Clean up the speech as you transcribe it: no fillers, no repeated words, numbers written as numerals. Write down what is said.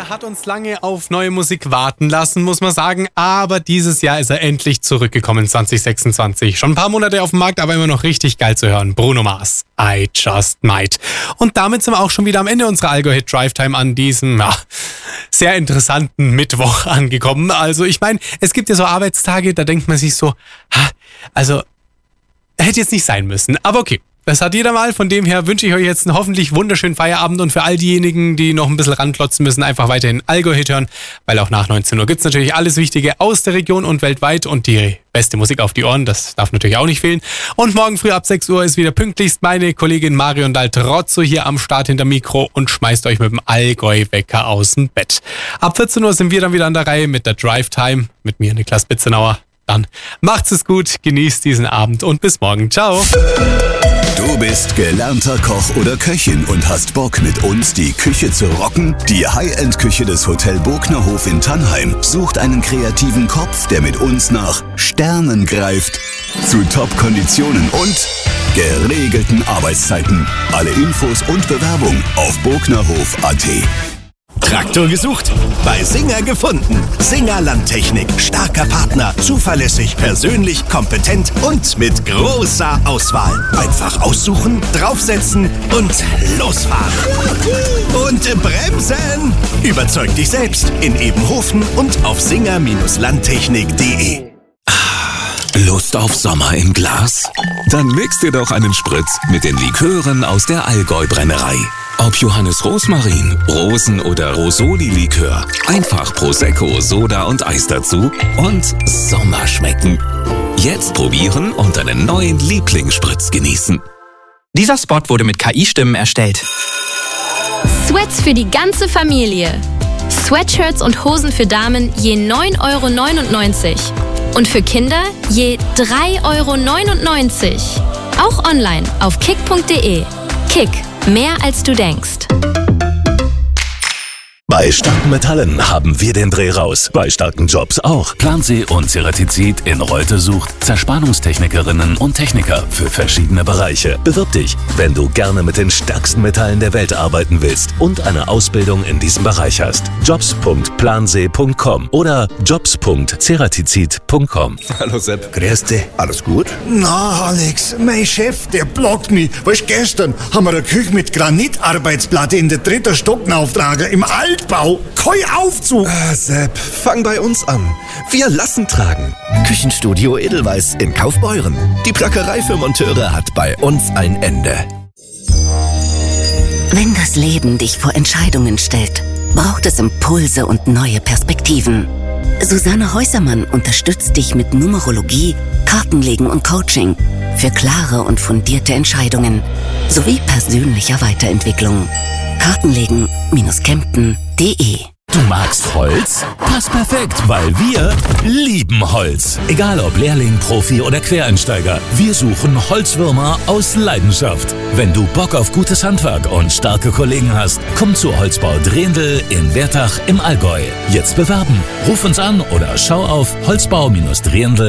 hat uns lange auf neue Musik warten lassen, muss man sagen. Aber dieses Jahr ist er endlich zurückgekommen, 2026. Schon ein paar Monate auf dem Markt, aber immer noch richtig geil zu hören. Bruno Mars, I Just Might. Und damit sind wir auch schon wieder am Ende unserer Allgäu-Hit Drive-Time an diesem sehr interessanten Mittwoch angekommen. Also ich meine, es gibt ja so Arbeitstage, da denkt man sich so, also hätte jetzt nicht sein müssen. Aber okay. Das hat jeder mal, von dem her wünsche ich euch jetzt einen hoffentlich wunderschönen Feierabend und für all diejenigen, die noch ein bisschen ranklotzen müssen, einfach weiterhin Allgäu-Hit hören, weil auch nach 19 Uhr gibt es natürlich alles Wichtige aus der Region und weltweit und die beste Musik auf die Ohren, das darf natürlich auch nicht fehlen. Und morgen früh ab 6 Uhr ist wieder pünktlichst meine Kollegin Marion Daltrozzo hier am Start hinter Mikro und schmeißt euch mit dem Allgäu-Wecker aus dem Bett. Ab 14 Uhr sind wir dann wieder an der Reihe mit der Drive-Time, mit mir Niklas Bitzenauer. Dann macht's es gut, genießt diesen Abend und bis morgen. Ciao. Du bist gelernter Koch oder Köchin und hast Bock, mit uns die Küche zu rocken? Die High-End-Küche des Hotel Bognerhof in Tannheim sucht einen kreativen Kopf, der mit uns nach Sternen greift. Zu Top-Konditionen und geregelten Arbeitszeiten. Alle Infos und Bewerbung auf bognerhof.at. Traktor gesucht? Bei Singer gefunden. Singer Landtechnik. Starker Partner, zuverlässig, persönlich, kompetent und mit großer Auswahl. Einfach aussuchen, draufsetzen und losfahren. Und bremsen! Überzeug dich selbst in Ebenhofen und auf singer-landtechnik.de. Lust auf Sommer im Glas? Dann mix dir doch einen Spritz mit den Likören aus der Allgäu-Brennerei. Ob Johannes Rosmarin, Rosen- oder Rosoli-Likör. Einfach Prosecco, Soda und Eis dazu und Sommer schmecken. Jetzt probieren und einen neuen Lieblingsspritz genießen. Dieser Spot wurde mit KI-Stimmen erstellt. Sweats für die ganze Familie. Sweatshirts und Hosen für Damen je 9,99 €. Und für Kinder je 3,99 €. Auch online auf kick.de. Kick. Mehr als du denkst. Bei starken Metallen haben wir den Dreh raus. Bei starken Jobs auch. Plansee und Ceratizid in Reute sucht Zerspannungstechnikerinnen und Techniker Für verschiedene Bereiche. Bewirb dich, wenn du gerne mit den stärksten Metallen der Welt arbeiten willst und eine Ausbildung in diesem Bereich hast. Jobs.plansee.com oder jobs.ceratizid.com. Hallo Sepp. Grüß dich. Alles gut? Na, Alex, mein Chef, der blockt mich. Weißt, gestern haben wir eine Küche mit Granitarbeitsplatte in der 3. Stock auftragen, im Altbau. Kein Aufzug. Sepp, fang bei uns an. Wir lassen tragen. Küchenstudio Edelweiss in Kaufbeuren. Die Plackerei für Monteure hat bei uns ein Ende. Wenn das Leben dich vor Entscheidungen stellt, braucht es Impulse und neue Perspektiven. Susanne Häusermann unterstützt dich mit Numerologie, Kartenlegen und Coaching für klare und fundierte Entscheidungen sowie persönlicher Weiterentwicklung. Kartenlegen-Kempten.de. Du magst Holz? Passt perfekt, weil wir lieben Holz. Egal ob Lehrling, Profi oder Quereinsteiger, wir suchen Holzwürmer aus Leidenschaft. Wenn du Bock auf gutes Handwerk und starke Kollegen hast, komm zu Holzbau Drehendl in Wertach im Allgäu. Jetzt bewerben. Ruf uns an oder schau auf holzbau-drehendl.de.